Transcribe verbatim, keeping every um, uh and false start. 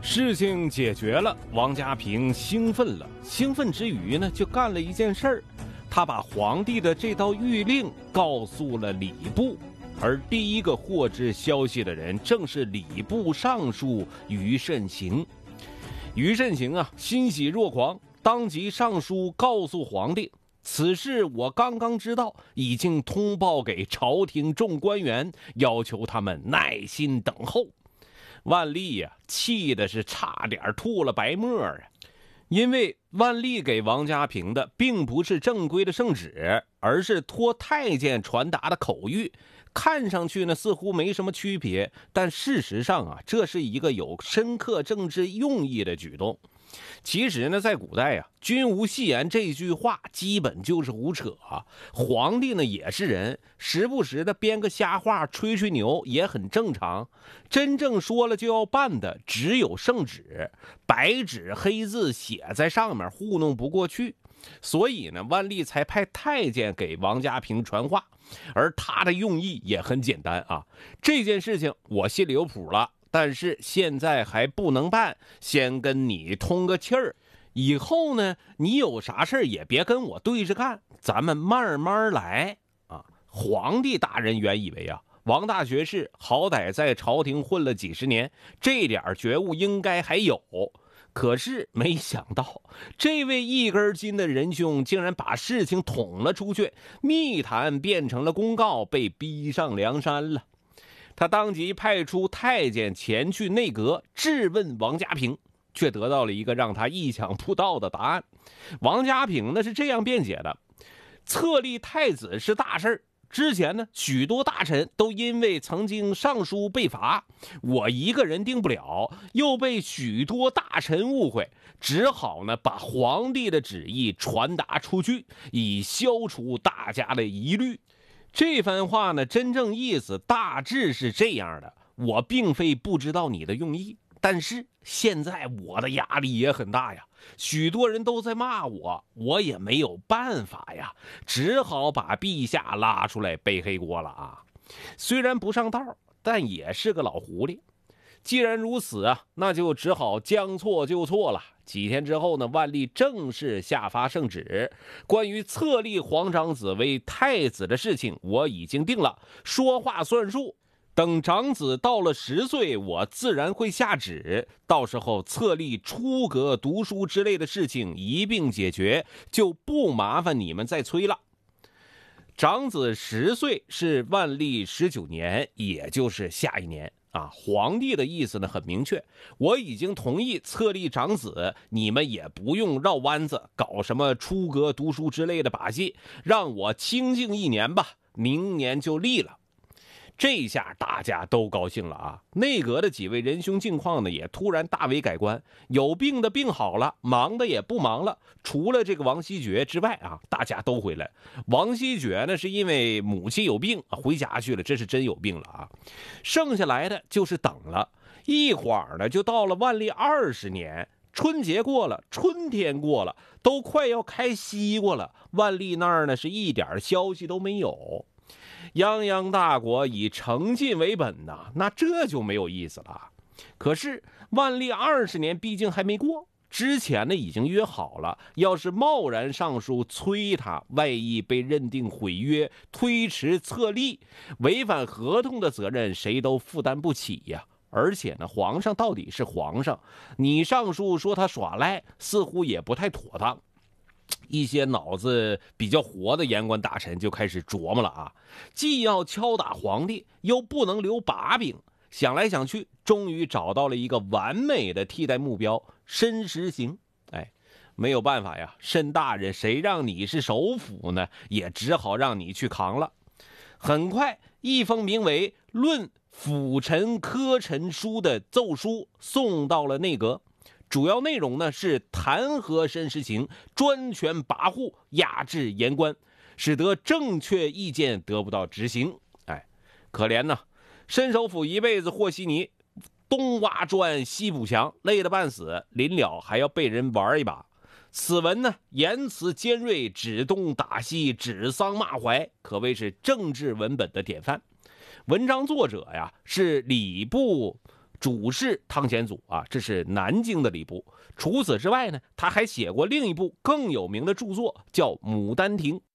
事情解决了，王家平兴奋了。兴奋之余呢，就干了一件事儿，他把皇帝的这道谕令告诉了礼部，而第一个获知消息的人正是礼部尚书于慎行。于慎行啊，欣喜若狂，当即上书告诉皇帝，此事我刚刚知道，已经通报给朝廷众官员，要求他们耐心等候。万历呀、啊，气的是差点吐了白沫啊！因为万历给王家平的并不是正规的圣旨，而是托太监传达的口谕，看上去呢似乎没什么区别，但事实上啊，这是一个有深刻政治用意的举动。其实呢，在古代啊，君无戏言这句话基本就是胡扯啊。皇帝呢也是人，时不时的编个瞎话吹吹牛也很正常。真正说了就要办的只有圣旨，白纸黑字写在上面，糊弄不过去。所以呢，万历才派太监给王家平传话，而他的用意也很简单啊。这件事情我心里有谱了，但是现在还不能办，先跟你通个气儿。以后呢，你有啥事儿也别跟我对着干，咱们慢慢来啊。皇帝大人原以为啊，王大学士好歹在朝廷混了几十年，这点觉悟应该还有。可是没想到，这位一根筋的仁兄竟然把事情捅了出去，密谈变成了公告，被逼上梁山了。他当即派出太监前去内阁质问王家平，却得到了一个让他意想不到的答案。王家平呢是这样辩解的：册立太子是大事，之前呢许多大臣都因为曾经上书被罚，我一个人定不了，又被许多大臣误会，只好呢把皇帝的旨意传达出去，以消除大家的疑虑。这番话呢，真正意思大致是这样的：我并非不知道你的用意，但是现在我的压力也很大呀，许多人都在骂我，我也没有办法呀，只好把陛下拉出来背黑锅了啊。虽然不上道，但也是个老狐狸。既然如此啊，那就只好将错就错了。几天之后呢，万历正式下发圣旨，关于册立皇长子为太子的事情我已经定了，说话算数。等长子到了十岁，我自然会下旨，到时候册立出阁读书之类的事情一并解决，就不麻烦你们再催了。长子十岁是万历十九年，也就是下一年啊。皇帝的意思呢很明确，我已经同意册立长子，你们也不用绕弯子，搞什么出阁读书之类的把戏，让我清静一年吧，明年就立了。这下大家都高兴了啊！内阁的几位仁兄境况呢，也突然大为改观，有病的病好了，忙的也不忙了。除了这个王希爵之外啊，大家都回来。王希爵呢，是因为母亲有病回家去了，这是真有病了啊。剩下来的就是等了，一会儿呢，就到了万历二十年，春节过了，春天过了，都快要开西瓜了，万历那儿呢是一点消息都没有。泱泱大国以诚信为本呐，那这就没有意思了。可是万历二十年毕竟还没过，之前呢已经约好了，要是贸然上书催他，万一被认定毁约，推迟册立，违反合同的责任谁都负担不起呀。而且呢，皇上到底是皇上，你上书说他耍赖，似乎也不太妥当。一些脑子比较活的言官大臣就开始琢磨了啊，既要敲打皇帝，又不能留把柄。想来想去，终于找到了一个完美的替代目标——申时行。哎，没有办法呀，申大人谁让你是首辅呢？也只好让你去扛了。很快，一封名为《论辅臣科陈书》的奏书送到了内阁。主要内容呢是弹劾申时行，专权跋扈，压制言官，使得正确意见得不到执行。哎，可怜呐，申首府一辈子和稀泥，东挖砖西补墙，累得半死，临了还要被人玩一把。此文呢言辞尖锐，指东打西，指桑骂槐，可谓是政治文本的典范。文章作者呀是礼部主事汤显祖啊，这是南京的礼部。除此之外呢，他还写过另一部更有名的著作，叫《牡丹亭》。